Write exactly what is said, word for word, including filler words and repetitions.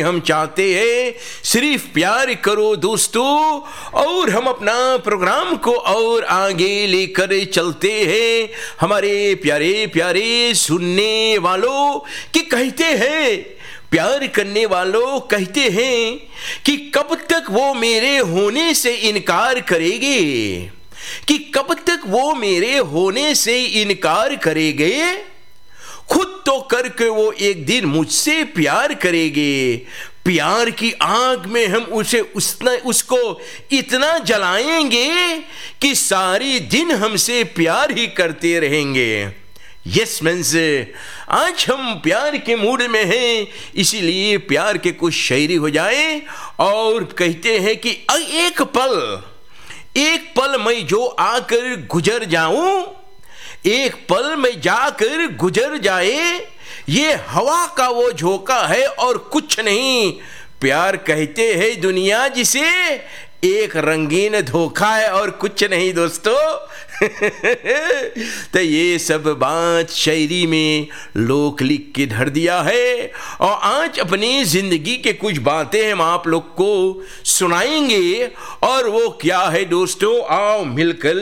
हम चाहते हैं सिर्फ प्यार करो दोस्तों, और हम अपना प्रोग्राम को और आगे लेकर चलते हैं हमारे प्यारे प्यारे सुनने वालों। कि कहते हैं प्यार करने वालों कहते हैं कि कब तक वो मेरे होने से इनकार करेंगे, कि कब तक वो मेरे होने से इनकार करेंगे, खुद तो करके वो एक दिन मुझसे प्यार करेंगे। प्यार की आग में हम उसे उसना उसको इतना जलाएंगे कि सारी दिन हमसे प्यार ही करते रहेंगे। यस मीन्स आज हम प्यार के मूड में हैं, इसीलिए प्यार के कुछ शायरी हो जाए। और कहते हैं कि एक पल एक पल मैं जो आकर गुजर जाऊं, एक पल में जाकर गुजर जाए, ये हवा का वो झोंका है और कुछ नहीं। प्यार कहते हैं दुनिया जिसे, एक रंगीन धोखा है और कुछ नहीं दोस्तों। तो ये सब बात शायरी में लोक लिख के धर दिया है, और आज अपनी जिंदगी के कुछ बातें हम आप लोग को सुनाएंगे। और वो क्या है दोस्तों, आओ मिलकर